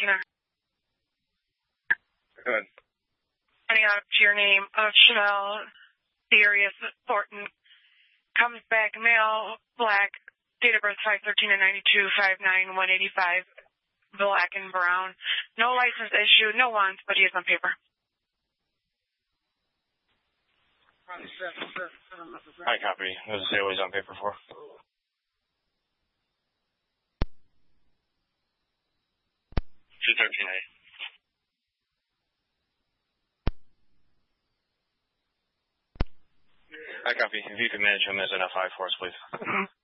Tina. Go ahead. Running out to your name of Chanel Sirius Thornton. Comes back male, black, date of birth 5/13 and 92, 5'9", 185, black and brown. No license issued, no wants, but he is on paper. I copy. What does it say what he's on paper for? $213A. I copy. If you could manage him as an F5 for us, please.